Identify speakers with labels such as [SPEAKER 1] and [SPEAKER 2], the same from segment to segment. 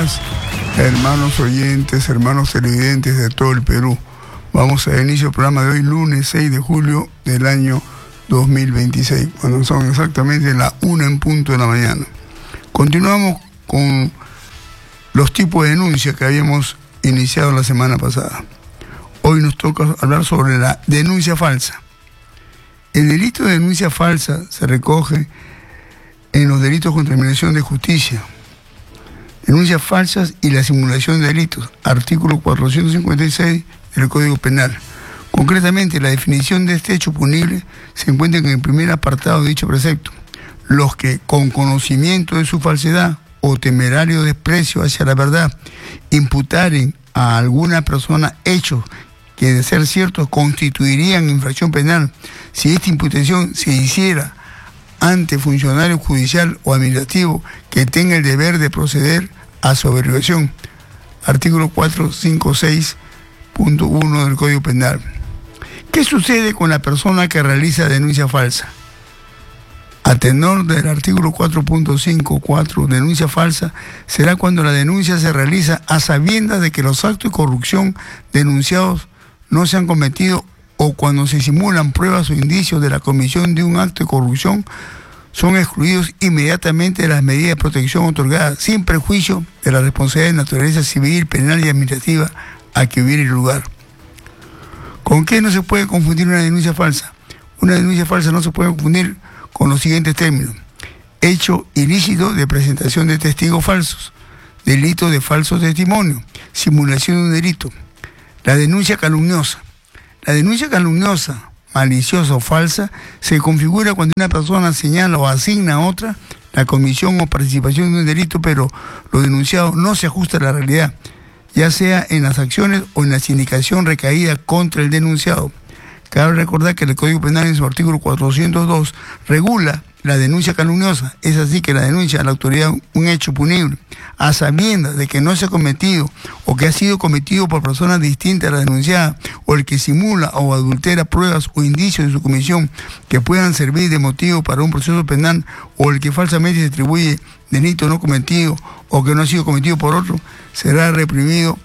[SPEAKER 1] días, hermanos oyentes, hermanos televidentes de todo el Perú. Vamos a dar inicio al programa de hoy, lunes 6 de julio del año 2026, cuando son exactamente las 1 en punto de la mañana. Continuamos con los tipos de denuncias que habíamos iniciado la semana pasada. Hoy nos toca hablar sobre la denuncia falsa. El delito de denuncia falsa se recoge en los delitos contra administración de justicia, denuncias falsas y la simulación de delitos, artículo 456 del Código Penal. Concretamente, la definición de este hecho punible se encuentra en el primer apartado de dicho precepto. Los que, con conocimiento de su falsedad o temerario desprecio hacia la verdad, imputaren a alguna persona hechos que, de ser ciertos, constituirían infracción penal si esta imputación se hiciera ante funcionario judicial o administrativo que tenga el deber de proceder a su averiguación. Artículo 456.1 del Código Penal. ¿Qué sucede con la persona que realiza denuncia falsa? A tenor del artículo 4.54, denuncia falsa será cuando la denuncia se realiza a sabiendas de que los actos de corrupción denunciados no se han cometido, o cuando se simulan pruebas o indicios de la comisión de un acto de corrupción, son excluidos inmediatamente de las medidas de protección otorgadas, sin perjuicio de la responsabilidad de naturaleza civil, penal y administrativa a que hubiere lugar. ¿Con qué no se puede confundir una denuncia falsa? Una denuncia falsa no se puede confundir con los siguientes términos: hecho ilícito de presentación de testigos falsos, delito de falso testimonio, simulación de un delito. La denuncia calumniosa. La denuncia calumniosa, maliciosa o falsa se configura cuando una persona señala o asigna a otra la comisión o participación de un delito, pero lo denunciado no se ajusta a la realidad, ya sea en las acciones o en la sindicación recaída contra el denunciado. Cabe recordar que el Código Penal, en su artículo 402, regula la denuncia calumniosa. Es así que la denuncia a la autoridad un hecho punible a sabiendas de que no se ha cometido o que ha sido cometido por personas distintas a la denunciada, o el que simula o adultera pruebas o indicios de su comisión que puedan servir de motivo para un proceso penal, o el que falsamente se atribuye delito no cometido o que no ha sido cometido por otro, será reprimido.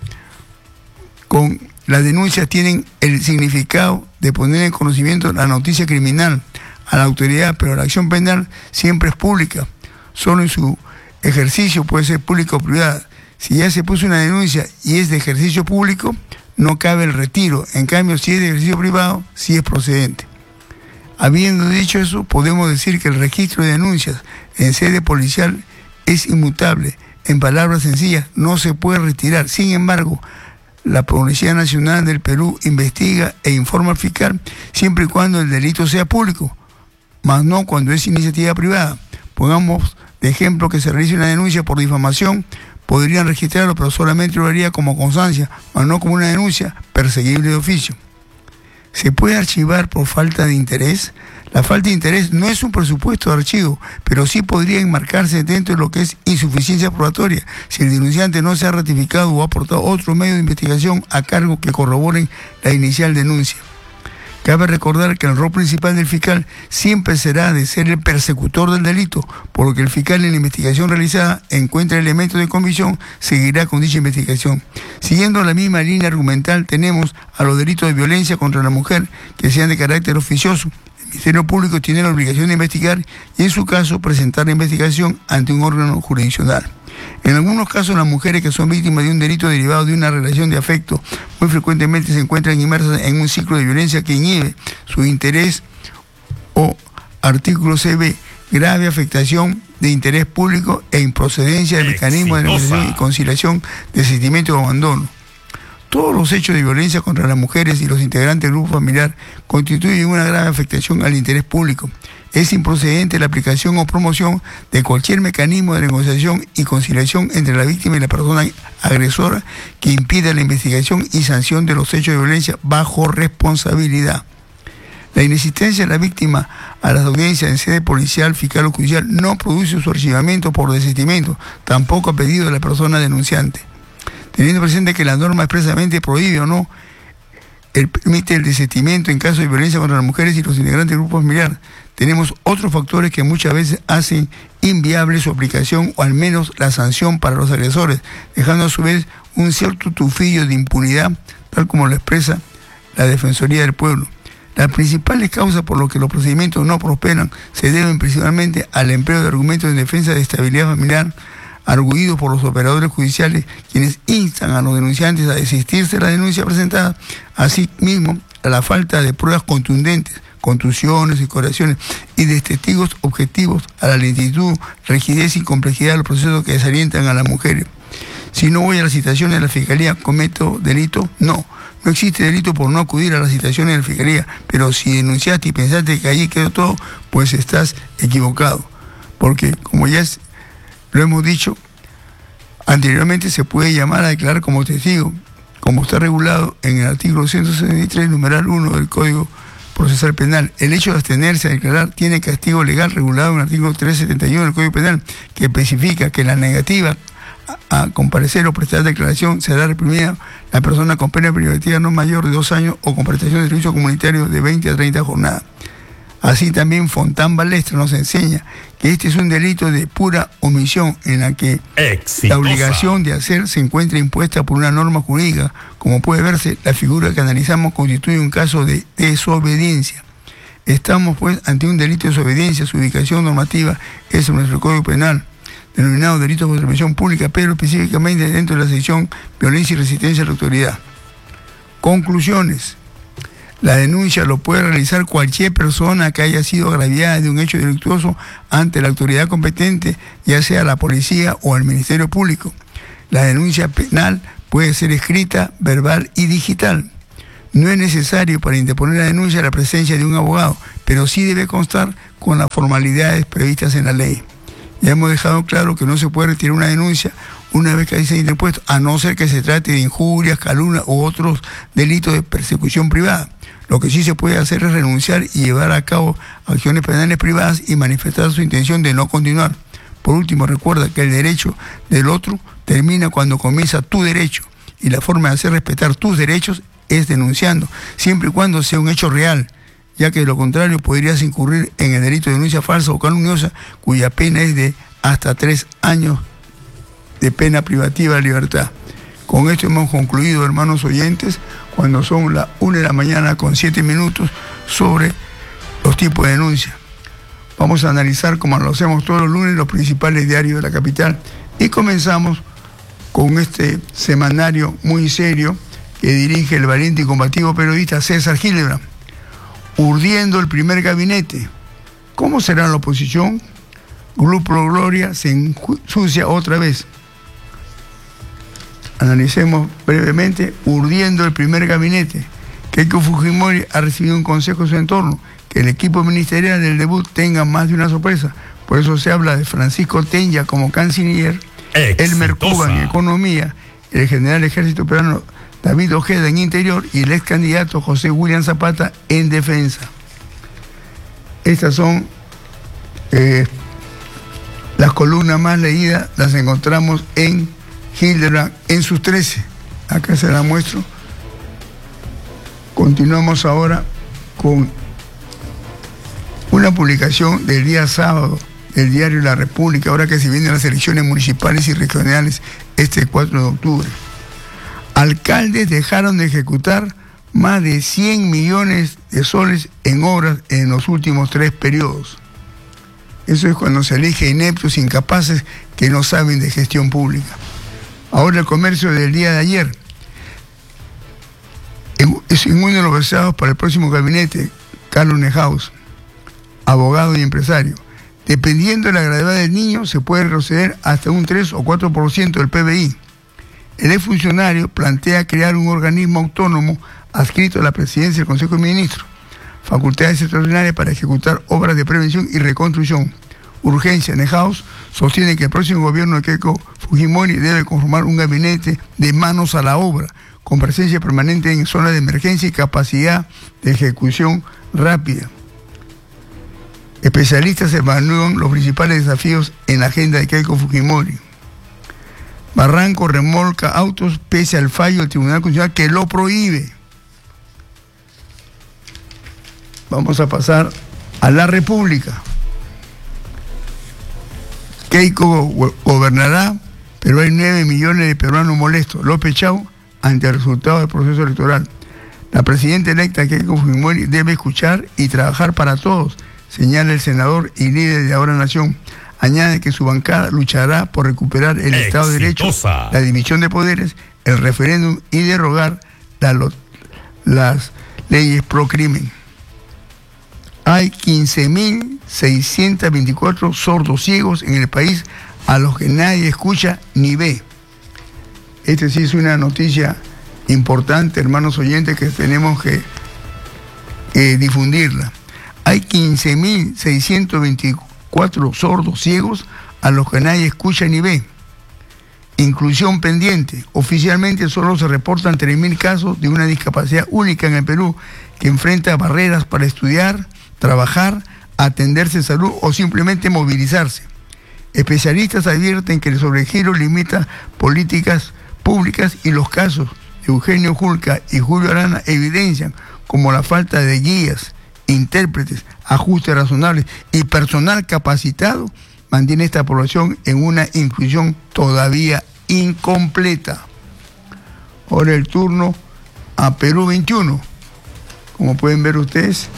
[SPEAKER 1] Las denuncias tienen el significado de poner en conocimiento la noticia criminal a la autoridad, pero la acción penal siempre es pública. Solo en su ejercicio puede ser pública o privada. Si ya se puso una denuncia y es de ejercicio público, no cabe el retiro. En cambio, si es de ejercicio privado, sí es procedente. Habiendo dicho eso, podemos decir que el registro de denuncias en sede policial es inmutable. En palabras sencillas, no se puede retirar. Sin embargo, la Policía Nacional del Perú investiga e informa al fiscal siempre y cuando el delito sea público, más no cuando es iniciativa privada. Pongamos de ejemplo que se realice una denuncia por difamación, podrían registrarlo, pero solamente lo haría como constancia, más no como una denuncia perseguible de oficio. ¿Se puede archivar por falta de interés? La falta de interés no es un presupuesto de archivo, pero sí podría enmarcarse dentro de lo que es insuficiencia probatoria, si el denunciante no se ha ratificado o ha aportado otro medio de investigación a cargo que corroboren la inicial denuncia. Cabe recordar que el rol principal del fiscal siempre será de ser el persecutor del delito, por lo que el fiscal, en la investigación realizada, encuentra elementos de convicción, seguirá con dicha investigación. Siguiendo la misma línea argumental, tenemos a los delitos de violencia contra la mujer, que sean de carácter oficioso. El Ministerio Público tiene la obligación de investigar y, en su caso, presentar la investigación ante un órgano jurisdiccional. En algunos casos, las mujeres que son víctimas de un delito derivado de una relación de afecto muy frecuentemente se encuentran inmersas en un ciclo de violencia que inhibe su interés, o artículo CB, grave afectación de interés público e improcedencia del mecanismo de negociación y conciliación, desistimiento o abandono. Todos los hechos de violencia contra las mujeres y los integrantes del grupo familiar constituyen una grave afectación al interés público. Es improcedente la aplicación o promoción de cualquier mecanismo de negociación y conciliación entre la víctima y la persona agresora que impida la investigación y sanción de los hechos de violencia bajo responsabilidad. La inexistencia de la víctima a las audiencias en sede policial, fiscal o judicial no produce su archivamiento por desistimiento, tampoco a pedido de la persona denunciante. Teniendo presente que la norma expresamente prohíbe o no permite el desistimiento en caso de violencia contra las mujeres y los integrantes del grupo familiar, tenemos otros factores que muchas veces hacen inviable su aplicación o al menos la sanción para los agresores, dejando a su vez un cierto tufillo de impunidad, tal como lo expresa la Defensoría del Pueblo. Las principales causas por las que los procedimientos no prosperan se deben principalmente al empleo de argumentos en defensa de estabilidad familiar, arguidos por los operadores judiciales, quienes instan a los denunciantes a desistirse de la denuncia presentada, asimismo a la falta de pruebas contundentes, contusiones y correcciones, y de testigos objetivos, a la lentitud, rigidez y complejidad de los procesos que desalientan a las mujeres. Si no voy a las citaciones de la Fiscalía, ¿cometo delito? No. No existe delito por no acudir a las citaciones de la Fiscalía, pero si denunciaste y pensaste que allí quedó todo, pues estás equivocado. Porque, como ya lo hemos dicho, anteriormente se puede llamar a declarar como testigo, como está regulado en el artículo 163, numeral 1 del Código Procesal Penal. El hecho de abstenerse a declarar tiene castigo legal regulado en el artículo 371 del Código Penal, que especifica que la negativa a comparecer o prestar declaración será reprimida la persona con pena privativa no mayor de 2 años o con prestación de servicio comunitario de 20 a 30 jornadas. Así también Fontán Balestra nos enseña que este es un delito de pura omisión en la que la obligación de hacer se encuentra impuesta por una norma jurídica. Como puede verse, la figura que analizamos constituye un caso de desobediencia. Estamos pues ante un delito de desobediencia. Su ubicación normativa es en nuestro Código Penal, denominado delito de intervención pública, pero específicamente dentro de la sección violencia y resistencia a la autoridad. Conclusiones. La denuncia lo puede realizar cualquier persona que haya sido agraviada de un hecho delictuoso ante la autoridad competente, ya sea la policía o el Ministerio Público. La denuncia penal puede ser escrita, verbal y digital. No es necesario para interponer la denuncia la presencia de un abogado, pero sí debe constar con las formalidades previstas en la ley. Ya hemos dejado claro que no se puede retirar una denuncia una vez que haya sido interpuesto, a no ser que se trate de injurias, calumnias u otros delitos de persecución privada. Lo que sí se puede hacer es renunciar y llevar a cabo acciones penales privadas y manifestar su intención de no continuar. Por último, recuerda que el derecho del otro termina cuando comienza tu derecho, y la forma de hacer respetar tus derechos es denunciando, siempre y cuando sea un hecho real, ya que de lo contrario podrías incurrir en el delito de denuncia falsa o calumniosa, cuya pena es de hasta 3 años de pena privativa de libertad. Con esto hemos concluido, hermanos oyentes, cuando son las 1 de la mañana con 7 minutos, sobre los tipos de denuncia. Vamos a analizar, como lo hacemos todos los lunes, los principales diarios de la capital, y comenzamos con este semanario muy serio que dirige el valiente y combativo periodista César Hildebrand. Urdiendo el primer gabinete. ¿Cómo será la oposición? Grupo Gloria se ensucia otra vez. Analicemos brevemente. Urdiendo el primer gabinete. Keiko Fujimori ha recibido un consejo de su entorno, que el equipo ministerial del debut tenga más de una sorpresa. Por eso se habla de Francisco Tenya como canciller, Elmer Cuba en economía, el general del ejército peruano David Ojeda en interior y el ex candidato José William Zapata en defensa. Estas son las columnas más leídas, las encontramos en Hildebrand en sus 13. Acá se la muestro. Continuamos ahora con una publicación del día sábado del diario La República, ahora que se vienen las elecciones municipales y regionales este 4 de octubre. Alcaldes dejaron de ejecutar más de 100 millones de soles en obras en los últimos 3 periodos. Eso es cuando se elige ineptos, incapaces, que no saben de gestión pública. Ahora el Comercio del día de ayer. Es uno de los versados para el próximo gabinete, Carlos Nehaus, abogado y empresario. Dependiendo de la gravedad del niño, se puede retroceder hasta un 3 o 4% del PBI. El exfuncionario plantea crear un organismo autónomo adscrito a la presidencia del Consejo de Ministros, facultades extraordinarias para ejecutar obras de prevención y reconstrucción. Urgencia. Nehaus sostiene que el próximo gobierno de Keiko Fujimori debe conformar un gabinete de manos a la obra, con presencia permanente en zonas de emergencia y capacidad de ejecución rápida. Especialistas evalúan los principales desafíos en la agenda de Keiko Fujimori. Barranco remolca autos pese al fallo del Tribunal Constitucional que lo prohíbe. Vamos a pasar a la República. Keiko gobernará, pero hay 9 millones de peruanos molestos. López Chau, ante el resultado del proceso electoral. La presidenta electa Keiko Fujimori debe escuchar y trabajar para todos, señala el senador y líder de Ahora Nación. Añade que su bancada luchará por recuperar el Estado de Derecho, la división de poderes, el referéndum y derogar las leyes pro crimen. Hay 15.624 sordos ciegos en el país a los que nadie escucha ni ve. Esta sí es una noticia importante, hermanos oyentes, que tenemos que difundirla. Hay 15.624 sordos ciegos a los que nadie escucha ni ve. Inclusión pendiente. Oficialmente solo se reportan 3.000 casos de una discapacidad única en el Perú que enfrenta barreras para estudiar, trabajar, atenderse en salud o simplemente movilizarse. Especialistas advierten que el sobregiro limita políticas públicas y los casos de Eugenio Julca y Julio Arana evidencian como la falta de guías, intérpretes, ajustes razonables y personal capacitado mantiene esta población en una inclusión todavía incompleta. Ahora el turno a Perú 21. Como pueden ver ustedes,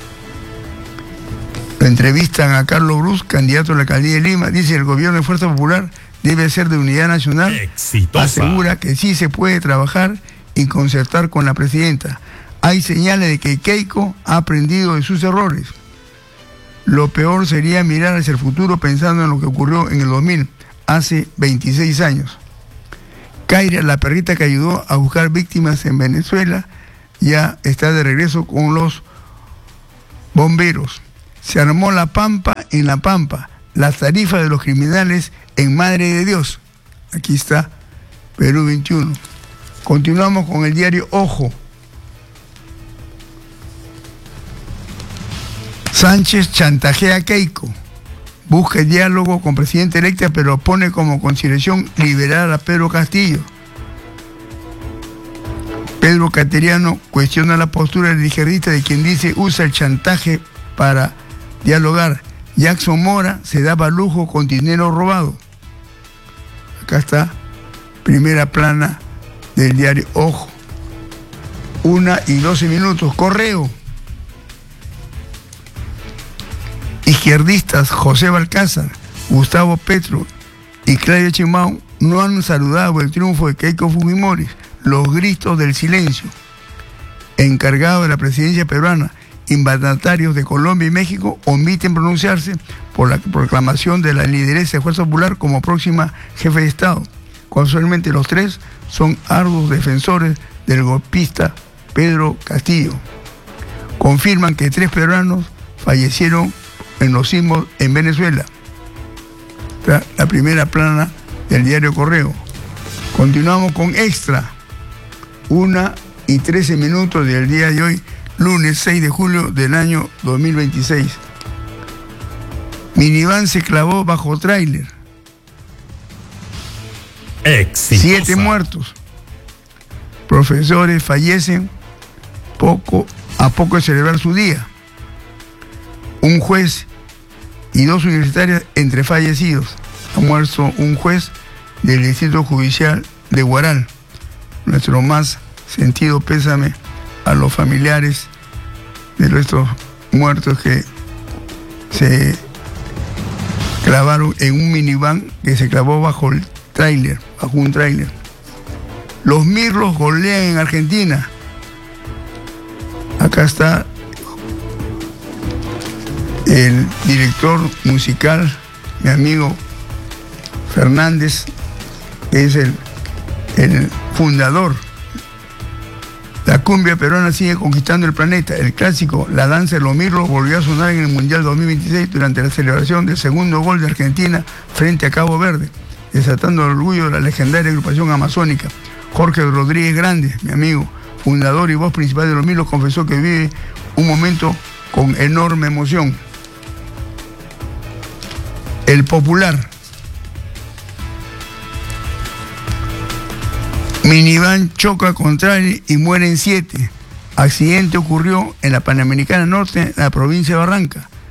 [SPEAKER 1] lo entrevistan a Carlos Brus, candidato a la alcaldía de Lima. Dice: el gobierno de Fuerza Popular debe ser de unidad nacional. Exitosa. Asegura que sí se puede trabajar y concertar con la presidenta. Hay señales de que Keiko ha aprendido de sus errores. Lo peor sería mirar hacia el futuro pensando en lo que ocurrió en el 2000, hace 26 años. Kaira, la perrita que ayudó a buscar víctimas en Venezuela, ya está de regreso con los bomberos. Se armó la pampa en la pampa, las tarifas de los criminales en Madre de Dios. Aquí está Perú 21. Continuamos con el diario Ojo. Sánchez chantajea a Keiko. Busca el diálogo con presidenta electa, pero pone como consideración liberar a Pedro Castillo. Pedro Cateriano cuestiona la postura del izquierdista de quien dice usa el chantaje para dialogar. Jackson Mora se daba lujo con dinero robado. Acá está, primera plana del diario Ojo. 1:12. Correo. Izquierdistas José Balcázar, Gustavo Petro y Claudia Sheinbaum no han saludado el triunfo de Keiko Fujimori. Los gritos del silencio. Encargados de la presidencia peruana y mandatarios de Colombia y México omiten pronunciarse por la proclamación de la lideresa de Fuerza Popular como próxima jefe de Estado. Casualmente los tres son arduos defensores del golpista Pedro Castillo. Confirman que 3 peruanos fallecieron en los sismos en Venezuela. La primera plana del diario Correo. Continuamos con Extra. 1:13 del día de hoy, lunes 6 de julio del año 2026. Minivan se clavó bajo tráiler. 7 muertos. Profesores fallecen a poco de celebrar su día. Un juez y 2 universitarias entre fallecidos. Ha muerto un juez del Distrito Judicial de Huaral. Nuestro más sentido pésame a los familiares de nuestros muertos que se clavaron en un minivan que se clavó bajo un tráiler. Los mirlos golean en Argentina. Acá está el director musical, mi amigo Fernández, que es el fundador. La cumbia peruana sigue conquistando el planeta. El clásico La Danza de los Mirlos volvió a sonar en el Mundial 2026 durante la celebración del segundo gol de Argentina frente a Cabo Verde, desatando el orgullo de la legendaria agrupación amazónica. Jorge Rodríguez Grande, mi amigo, fundador y voz principal de los Mirlos, confesó que vive un momento con enorme emoción. El Popular. Minivan choca con tráiler y mueren 7. Accidente ocurrió en la Panamericana Norte, en la provincia de Barranca.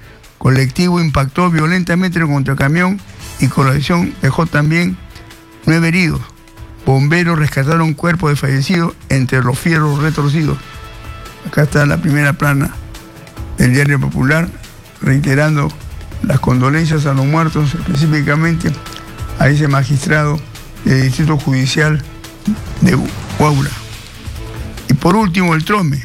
[SPEAKER 1] colectivo impactó violentamente contra el camión y colisión dejó también 9 heridos. Bomberos rescataron cuerpos de fallecidos entre los fierros retorcidos. Acá está la primera plana del Diario Popular, reiterando las condolencias a los muertos, específicamente a ese magistrado del Distrito Judicial de Huaura. Y por último, el Trome.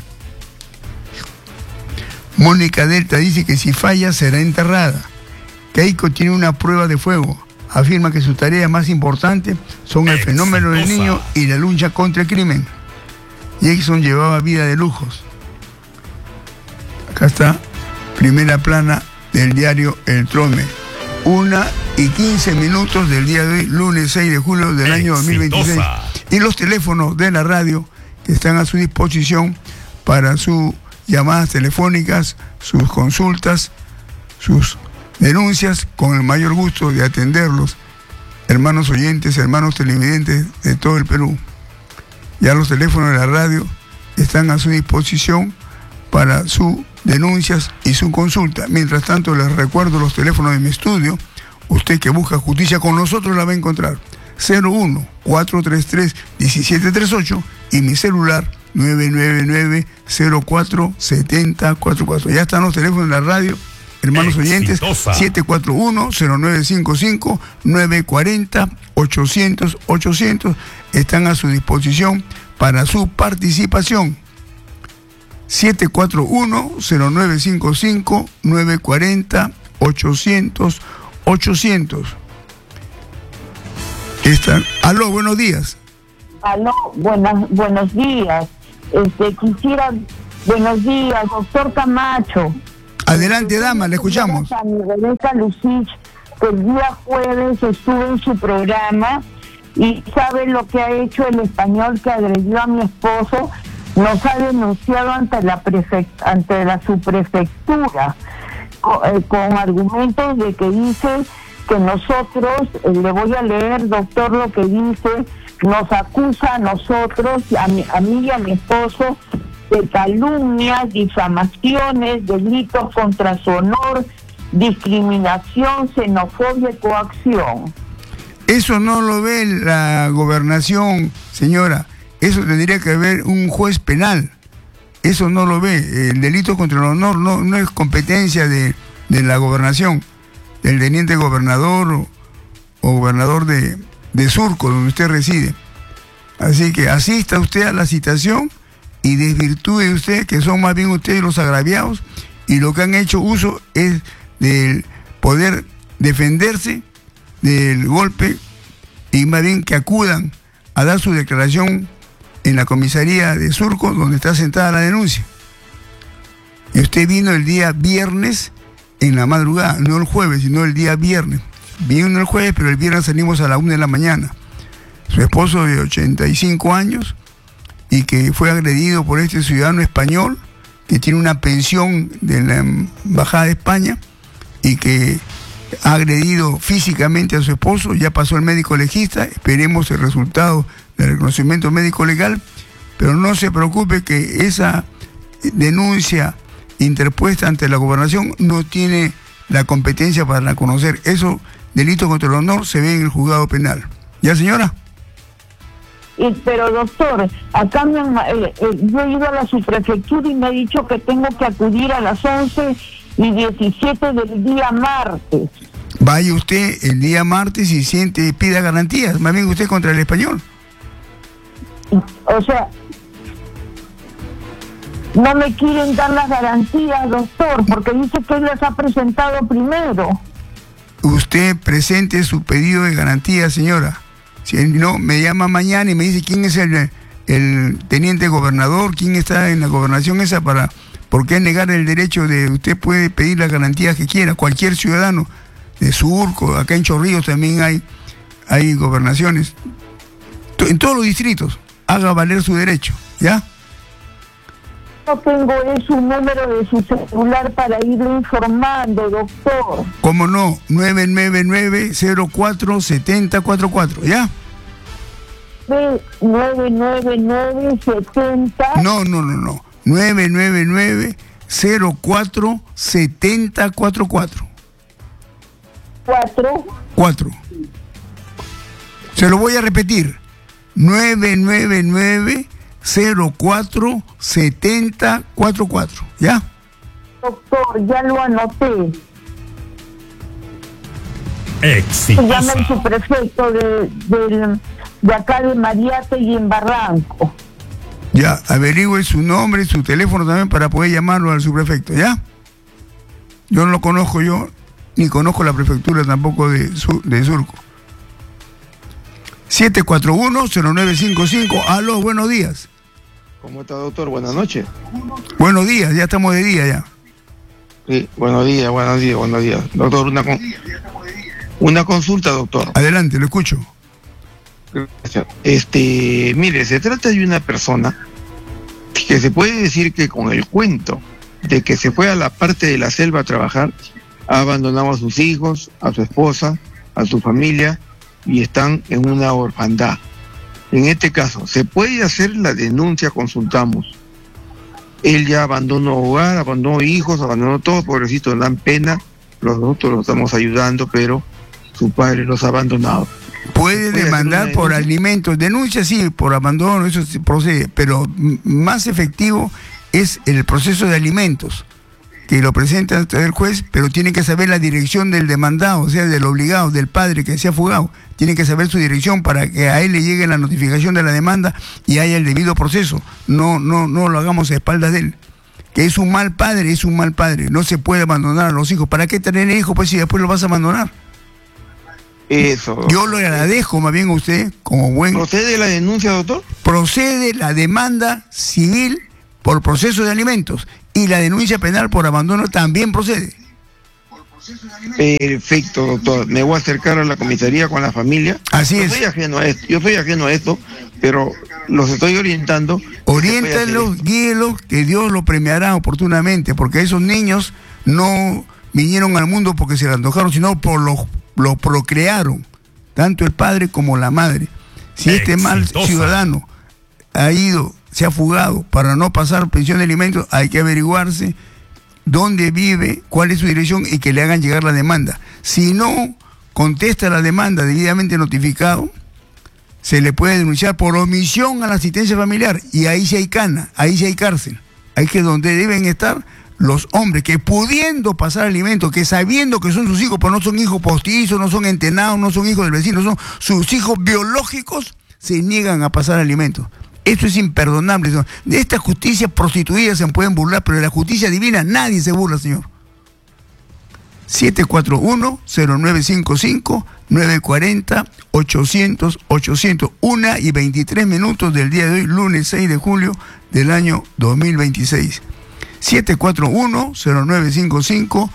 [SPEAKER 1] Mónica Delta dice que si falla será enterrada. Keiko tiene una prueba de fuego. Afirma que sus tareas más importantes son el fenómeno del niño y la lucha contra el crimen. Jackson llevaba vida de lujos. Acá está, primera plana del diario El Trome. 1:15 del día de hoy, lunes 6 de julio del año 2026. Y los teléfonos de la radio que están a su disposición para sus llamadas telefónicas, sus consultas, sus denuncias, con el mayor gusto de atenderlos, hermanos oyentes, hermanos televidentes de todo el Perú. Ya los teléfonos de la radio están a su disposición para sus denuncias y su consulta. Mientras tanto, les recuerdo los teléfonos de mi estudio. Usted que busca justicia con nosotros la va a encontrar. 01-433-1738 y mi celular 999-04-7044. Ya están los teléfonos de la radio, hermanos oyentes, 741-0955, 940-800-800. Están a su disposición para su participación. 741-0955, 940-800-800. Aló, buenos días.
[SPEAKER 2] Aló, buenos días. Buenos días, doctor Camacho.
[SPEAKER 1] Adelante, dama, le escuchamos.
[SPEAKER 2] A Rebeca Lucich, que el día jueves estuve en su programa y sabe lo que ha hecho el español que agredió a mi esposo. Nos ha denunciado ante la subprefectura con argumentos de que dice que nosotros, le voy a leer, doctor, lo que dice, nos acusa a nosotros, a mí y a mi esposo, de calumnias, difamaciones, delitos contra su honor, discriminación, xenofobia y coacción.
[SPEAKER 1] Eso no lo ve la gobernación, señora. Eso tendría que ver un juez penal. Eso no lo ve. El delito contra el honor no es competencia de la gobernación, del teniente gobernador o gobernador de Surco, donde usted reside. Así que asista usted a la citación y desvirtúe usted, que son más bien ustedes los agraviados, y lo que han hecho uso es del poder defenderse del golpe, y más bien que acudan a dar su declaración en la comisaría de Surco, donde está sentada la denuncia. Y usted vino el día viernes en la madrugada, no el jueves, sino el día viernes. Vino el jueves, pero el viernes salimos a la 1 de la mañana. Su esposo de 85 años y que fue agredido por este ciudadano español que tiene una pensión de la Embajada de España y que ha agredido físicamente a su esposo. Ya pasó el médico legista, esperemos el resultado del reconocimiento médico legal, pero no se preocupe que esa denuncia interpuesta ante la gobernación no tiene la competencia para conocer. Eso, delito contra el honor, se ve en el juzgado penal. ¿Ya, señora?
[SPEAKER 2] Pero doctor, acá yo he ido a la subprefectura y me ha dicho que tengo que acudir a las 11:17 del día martes.
[SPEAKER 1] Vaya usted el día martes y pida garantías, más bien usted contra el español.
[SPEAKER 2] O sea, no me quieren dar las garantías, doctor, porque dice que él las ha presentado primero.
[SPEAKER 1] Usted presente su pedido de garantía, señora. Si no, me llama mañana y me dice quién es el teniente gobernador, quién está en la gobernación esa ¿por qué negar el derecho de usted puede pedir las garantías que quiera? Cualquier ciudadano de Surco, acá en Chorrillos también hay gobernaciones. En todos los distritos, haga valer su derecho, ¿ya?
[SPEAKER 2] No tengo un número de su celular para irle informando, doctor.
[SPEAKER 1] ¿Cómo no? 999-04-7044, ¿ya?
[SPEAKER 2] 999-70...
[SPEAKER 1] No. 999 04 7044. 4. Se lo voy a repetir. 999 04 7044. ¿Ya?
[SPEAKER 2] Doctor, ya lo anoté.
[SPEAKER 3] Exitosa.
[SPEAKER 2] Llama el subprefecto de acá de Mariate y en Barranco.
[SPEAKER 1] Ya, averigüe su nombre y su teléfono también para poder llamarlo al subprefecto, ¿ya? Yo no lo conozco ni conozco la prefectura tampoco de Surco. 741-0955. Aló, buenos días.
[SPEAKER 4] ¿Cómo está, doctor? Buenas noches.
[SPEAKER 1] Buenos días, ya estamos de día ya.
[SPEAKER 4] Sí, buenos días. Doctor, una consulta, doctor.
[SPEAKER 1] Adelante, lo escucho.
[SPEAKER 4] Gracias. Mire, se trata de una persona que se puede decir que con el cuento de que se fue a la parte de la selva a trabajar, ha abandonado a sus hijos, a su esposa, a su familia y están en una orfandad. En este caso, ¿se puede hacer la denuncia? Consultamos. Él ya abandonó hogar, abandonó hijos, abandonó todo, pobrecito, dan pena. Nosotros lo estamos ayudando, pero su padre los ha abandonado.
[SPEAKER 1] Puede demandar por alimentos, denuncia sí, por abandono, eso sí procede, pero más efectivo es el proceso de alimentos, que lo presenta ante el juez, pero tiene que saber la dirección del demandado, o sea, del obligado, del padre que se ha fugado. Tiene que saber su dirección para que a él le llegue la notificación de la demanda y haya el debido proceso. No lo hagamos a espaldas de él. Que es un mal padre, no se puede abandonar a los hijos. ¿Para qué tener hijos pues si después lo vas a abandonar?
[SPEAKER 4] Eso.
[SPEAKER 1] Yo lo agradezco más bien a usted como buen...
[SPEAKER 4] ¿Procede la denuncia, doctor?
[SPEAKER 1] Procede la demanda civil por proceso de alimentos y la denuncia penal por abandono también procede.
[SPEAKER 4] Perfecto, doctor. Me voy a acercar a la comisaría con la familia.
[SPEAKER 1] Así es.
[SPEAKER 4] Yo soy ajeno a esto, pero los estoy orientando.
[SPEAKER 1] Oriéntalos, guíelos, que Dios lo premiará oportunamente, porque esos niños no vinieron al mundo porque se le antojaron, sino por lo procrearon, tanto el padre como la madre. Si este mal ciudadano se ha fugado para no pasar pensión de alimentos, hay que averiguarse dónde vive, cuál es su dirección y que le hagan llegar la demanda. Si no contesta la demanda debidamente notificado, se le puede denunciar por omisión a la asistencia familiar y ahí sí hay cana, ahí sí hay cárcel. Ahí que es donde deben estar los hombres que pudiendo pasar alimentos, que sabiendo que son sus hijos, pero no son hijos postizos, no son entenados, no son hijos del vecino, son sus hijos biológicos, se niegan a pasar alimentos. Esto es imperdonable. De esta justicia prostituida se pueden burlar, pero de la justicia divina nadie se burla, señor. 741-0955, 940-800-800. 1:23 del día de hoy, lunes 6 de julio del año 2026. 741-0955,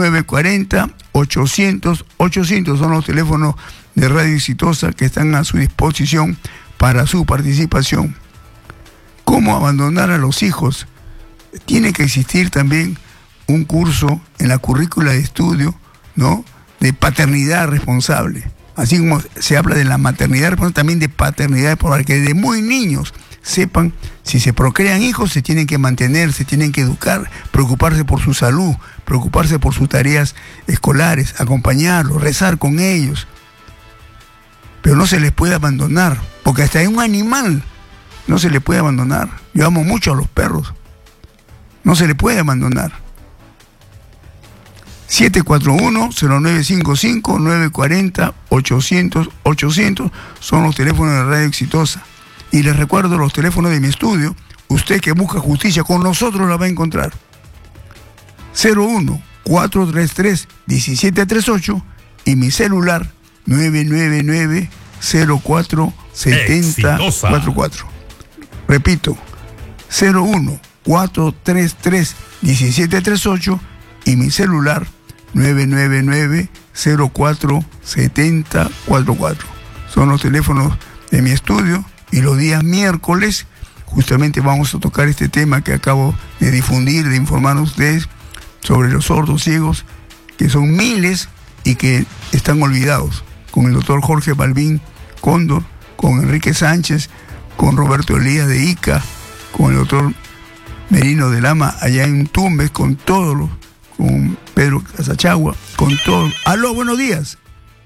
[SPEAKER 1] 940-800-800 son los teléfonos de Radio Exitosa que están a su disposición para su participación. ¿Cómo abandonar a los hijos? Tiene que existir también un curso en la currícula de estudio, ¿no?, de paternidad responsable. Así como se habla de la maternidad responsable, también de paternidad responsable, que desde muy niños sepan, si se procrean hijos, se tienen que mantener, se tienen que educar, preocuparse por su salud, preocuparse por sus tareas escolares, acompañarlos, rezar con ellos. Pero no se les puede abandonar, porque hasta un animal no se le puede abandonar. Yo amo mucho a los perros. No se le puede abandonar. 741-0955, 940-800-800 son los teléfonos de Radio Exitosa. Y les recuerdo los teléfonos de mi estudio. Usted que busca justicia, con nosotros la va a encontrar. 01-433-1738 y mi celular 999-04-7044. Repito, 01-433-1738 y mi celular 999-04-7044. Son los teléfonos de mi estudio y los días miércoles justamente vamos a tocar este tema que acabo de difundir, de informar a ustedes sobre los sordos ciegos, que son miles y que están olvidados, con el doctor Jorge Balbín Cóndor, con Enrique Sánchez, con Roberto Elías de Ica, con el doctor Merino de Lama, allá en Tumbes, con todos los, con Pedro Casachagua, con todos. Aló, buenos días.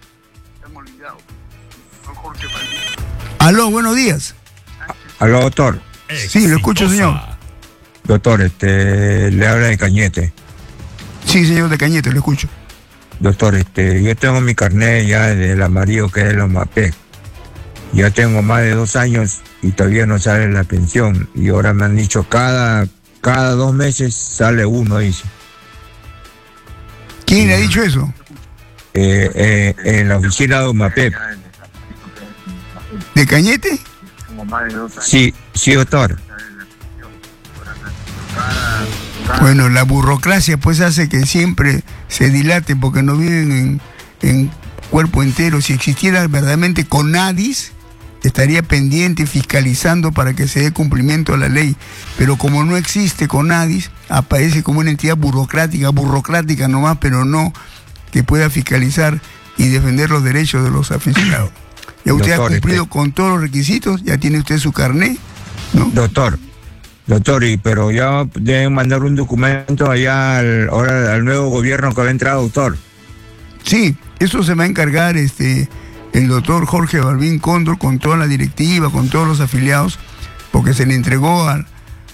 [SPEAKER 1] Aló, buenos días.
[SPEAKER 3] Aló, doctor.
[SPEAKER 1] Sí, lo escucho, señor.
[SPEAKER 3] Doctor, le habla de Cañete.
[SPEAKER 1] Sí, señor de Cañete, lo escucho.
[SPEAKER 3] Doctor, yo tengo mi carnet ya del amarillo que es el OMAPEC. Ya tengo más de 2 años y todavía no sale la pensión. Y ahora me han dicho cada 2 meses sale uno, dice.
[SPEAKER 1] ¿Quién le ha dicho eso?
[SPEAKER 3] En la oficina de OMAPEC.
[SPEAKER 1] ¿De Cañete?
[SPEAKER 3] Sí, doctor.
[SPEAKER 1] Bueno, la burocracia pues hace que siempre se dilate porque no viven en cuerpo entero. Si existiera verdaderamente CONADIS, estaría pendiente fiscalizando para que se dé cumplimiento a la ley. Pero como no existe CONADIS, aparece como una entidad burocrática nomás, pero no que pueda fiscalizar y defender los derechos de los aficionados. Ya usted ha cumplido con todos los requisitos, ya tiene usted su carnet, ¿no?
[SPEAKER 3] Doctor, pero ya deben mandar un documento allá al nuevo gobierno que va a entrar, doctor.
[SPEAKER 1] Sí, eso se va a encargar el doctor Jorge Balbín Cóndor con toda la directiva, con todos los afiliados, porque se le entregó al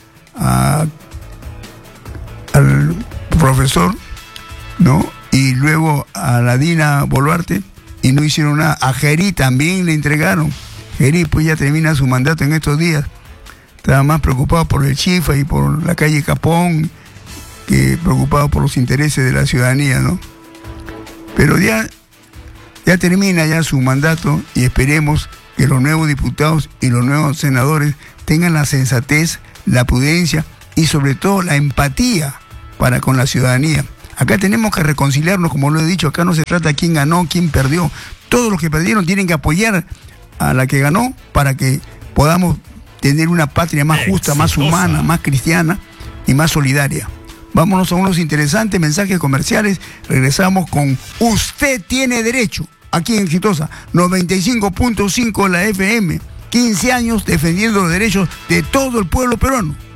[SPEAKER 1] profesor, ¿no? Y luego a la Dina Boluarte, y no hicieron nada. A Gerí también le entregaron. Gerí pues ya termina su mandato en estos días. Estaba más preocupado por el Chifa y por la calle Capón que preocupado por los intereses de la ciudadanía, ¿no? Pero ya termina ya su mandato y esperemos que los nuevos diputados y los nuevos senadores tengan la sensatez, la prudencia y sobre todo la empatía para con la ciudadanía. Acá tenemos que reconciliarnos, como lo he dicho, acá no se trata de quién ganó, quién perdió. Todos los que perdieron tienen que apoyar a la que ganó para que podamos tener una patria más justa, más humana, más cristiana y más solidaria. Vámonos a unos interesantes mensajes comerciales. Regresamos con Usted tiene derecho, aquí en Exitosa, 95.5 la FM. 15 años defendiendo los derechos de todo el pueblo peruano.